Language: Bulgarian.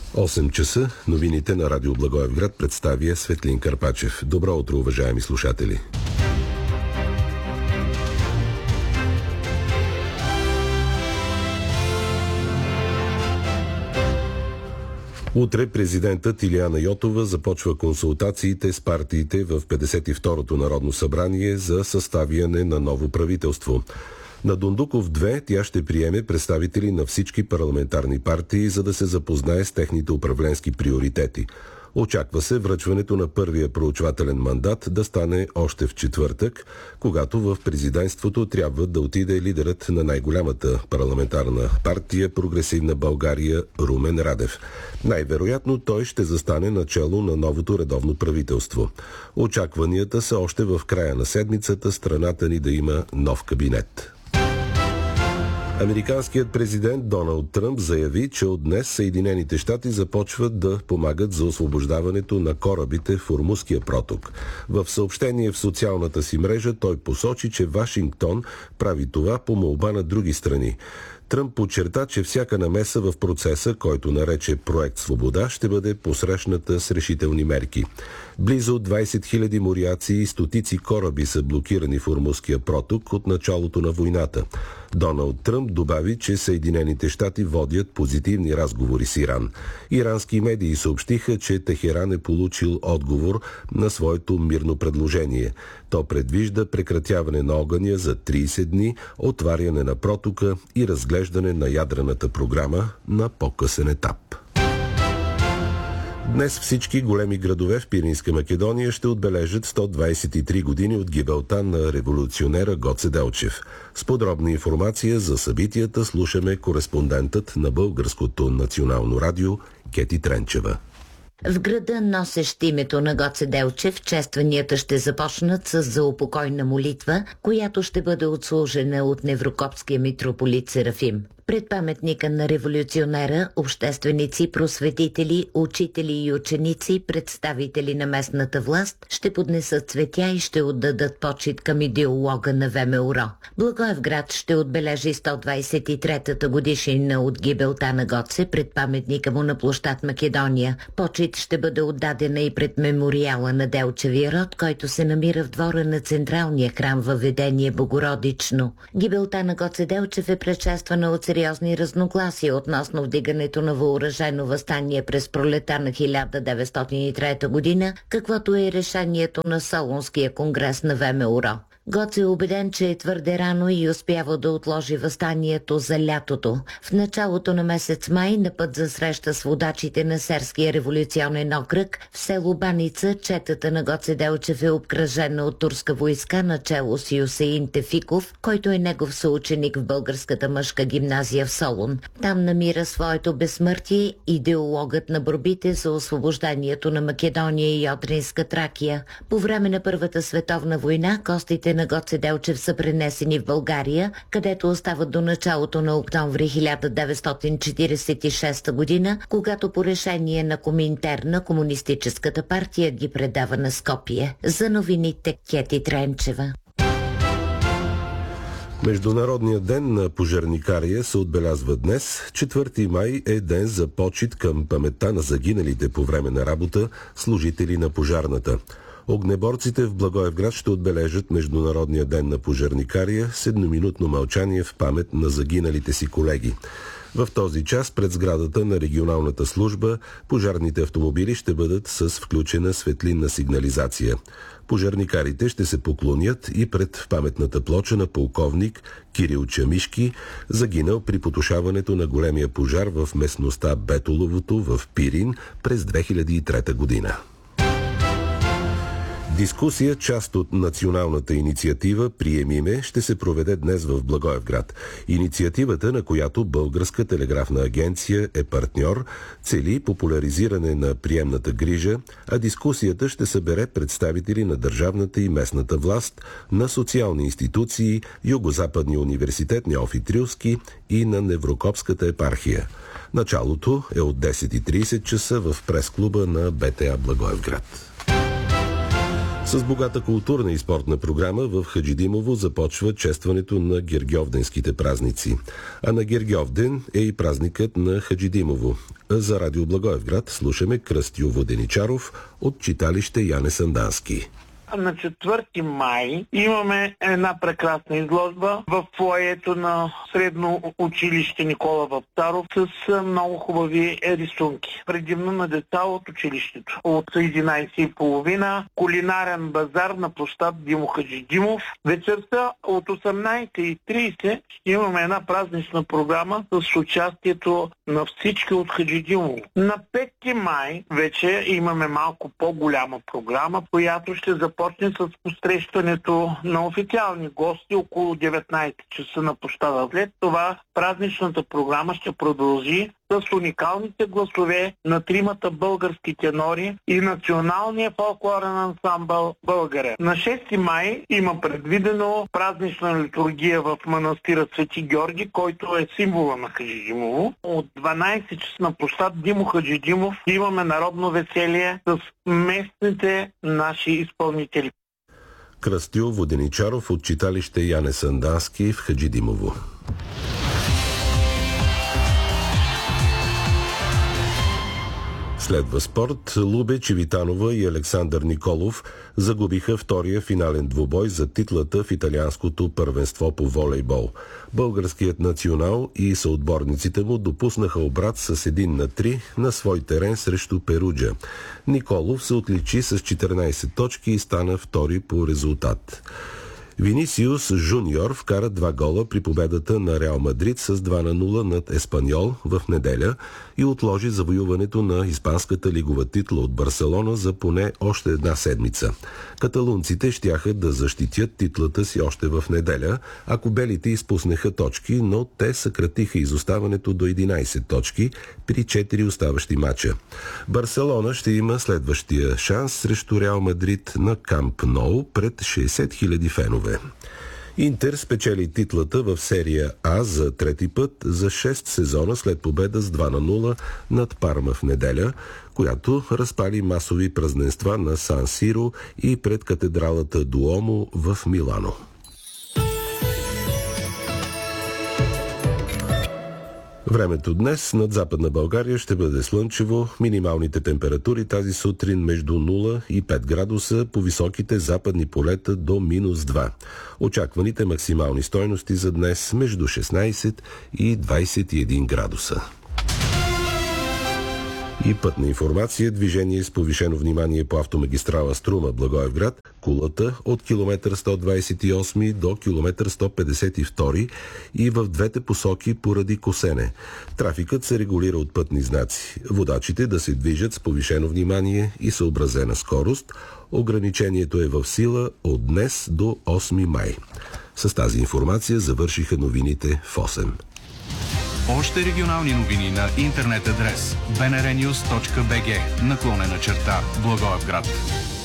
8 часа, новините на Радио Благоевград представя Светлин Карпачев. Добро утро, уважаеми слушатели! Утре президентът Илияна Йотова започва консултациите с партиите в 52-то Народно събрание за съставяне на ново правителство. На Дондуков 2 тя ще приеме представители на всички парламентарни партии, за да се запознае с техните управленски приоритети. Очаква се връчването на първия проучвателен мандат да стане още в четвъртък, когато в президентството трябва да отиде лидерът на най-голямата парламентарна партия Прогресивна България Румен Радев. Най-вероятно той ще застане начело на новото редовно правителство. Очакванията са още в края на седмицата страната ни да има нов кабинет. Американският президент Доналд Тръмп заяви, че от днес Съединените щати започват да помагат за освобождаването на корабите в Ормузския проток. В съобщение в социалната си мрежа той посочи, че Вашингтон прави това по молба на други страни. Тръмп подчерта, че всяка намеса в процеса, който нарече Проект Свобода, ще бъде посрещната с решителни мерки. Близо 20 000 моряци и стотици кораби са блокирани в Ормузския проток от началото на войната. Доналд Тръмп добави, че Съединените щати водят позитивни разговори с Иран. Ирански медии съобщиха, че Техеран е получил отговор на своето мирно предложение. То предвижда прекратяване на огъня за 30 дни, отваряне на протока и разглеждане на ядрената програма на по-късен етап. Днес всички големи градове в Пиринска Македония ще отбележат 123 години от гибелта на революционера Гоце Делчев. С подробна информация за събитията слушаме кореспондентът на Българското национално радио Кети Тренчева. В града, носещ името на Гоце Делчев, честванията ще започнат с заупокойна молитва, която ще бъде отслужена от неврокопския митрополит Серафим. Пред паметника на революционера, общественици, просветители, учители и ученици, представители на местната власт ще поднесат цветя и ще отдадат почит към идеолога на ВМРО. Благоевград ще отбележи 123-та годишнина от гибелта на Гоце пред паметника му на площад Македония. Почит ще бъде отдадена и пред мемориала на Делчевия род, който се намира в двора на централния храм във Ведение Богородично. Гибелта на Гоце Делчев е предшествана от сериозни разногласия относно вдигането на въоръжено въстание през пролета на 1903 година, каквото е решението на Солунския конгрес на ВМРО. Гоце е убеден, че е твърде рано и успява да отложи въстанието за лятото. В началото на месец май, на път за среща с водачите на Серския революционен окръг, в село Баница, четата на Гоце Делчев е обкръжена от турска войска начело с Юсеин Тефиков, който е негов съученик в Българската мъжка гимназия в Солун. Там намира своето безсмъртие идеологът на борбите за освобождението на Македония и Одринска Тракия. По време на Първата световна война костите на Гоце Делчев са пренесени в България, където остават до началото на октомври 1946 година, когато по решение на Коминтерна Комунистическата партия ги предава на Скопие. За новините Кети Тренчева. Международният ден на пожарникария се отбелязва днес. 4 май е ден за почит към паметта на загиналите по време на работа служители на пожарната. Огнеборците в Благоевград ще отбележат Международния ден на пожарникария с едноминутно мълчание в памет на загиналите си колеги. В този час пред сградата на регионалната служба пожарните автомобили ще бъдат с включена светлинна сигнализация. Пожарникарите ще се поклонят и пред паметната плоча на полковник Кирил Чамишки, загинал при потушаването на големия пожар в местността Бетоловото в Пирин през 2003 година. Дискусия, част от националната инициатива «Приемиме», ще се проведе днес в Благоевград. Инициативата, на която Българска телеграфна агенция е партньор, цели популяризиране на приемната грижа, а дискусията ще събере представители на държавната и местната власт, на социални институции, Югозападния университет Неофит Рилски и на Неврокопската епархия. Началото е от 10:30 часа в прес-клуба на БТА Благоевград. С богата културна и спортна програма в Хаджидимово започва честването на Гергьовденските празници. А на Гергьовден е и празникът на Хаджидимово. За Радио Благоевград слушаме Кръстю Воденичаров от читалище Яне Сандански. На 4 май имаме една прекрасна изложба в фоайето на средно училище Никола Вапцаров с много хубави рисунки. Предимно на деца от училището. От 11:30 кулинарен базар на площад Димо Хаджидимов. Вечерта от 18:30 ще имаме една празнична програма с участието на всички от Хаджидимово. На 5 май вече имаме малко по-голяма програма, която ще започне с посрещането на официални гости около 19 часа на площада. След това празничната програма ще продължи с уникалните гласове на 3 български тенори и националния фолклорен ансамбъл Българя. На 6 май има предвидено празнична литургия в манастира Свети Георги, който е символа на Хаджидимово. От 12 часа на площад Димо Хаджидимов имаме народно веселие с местните наши изпълнители. Кръстю Воденичаров от читалище Яне Сандански в Хаджидимово. Следва спорт. Любе Чевитанова и Александър Николов загубиха втория финален двубой за титлата в италианското първенство по волейбол. Българският национал и съотборниците му допуснаха обрат с 1-3 на свой терен срещу Перуджа. Николов се отличи с 14 точки и стана втори по резултат. Винисиус Жуниор вкара 2 гола при победата на Реал Мадрид с 2-0 над Еспаньол в неделя и отложи завоюването на испанската лигова титла от Барселона за поне още една седмица. Каталунците щяха да защитят титлата си още в неделя, ако белите изпуснеха точки, но те съкратиха изоставането до 11 точки при 4 оставащи мача. Барселона ще има следващия шанс срещу Реал Мадрид на Камп Ноу пред 60 000 фенове. Интер спечели титлата в серия А за трети път за 6 сезона след победа с 2-0 над Парма в неделя, която разпали масови празненства на Сан Сиро и пред катедралата Дуомо в Милано. Времето днес над Западна България ще бъде слънчево, минималните температури тази сутрин между 0 и 5 градуса, по високите западни полета до -2. Очакваните максимални стойности за днес между 16 и 21 градуса. И пътна информация. Движение с повишено внимание по автомагистрала Струма Благоевград, Кулата от километър 128 до километър 152 и в двете посоки поради косене. Трафикът се регулира от пътни знаци. Водачите да се движат с повишено внимание и съобразена скорост. Ограничението е в сила от днес до 8 май. С тази информация завършиха новините в 8. Още регионални новини на интернет адрес bnrnews.bg / Благоевград.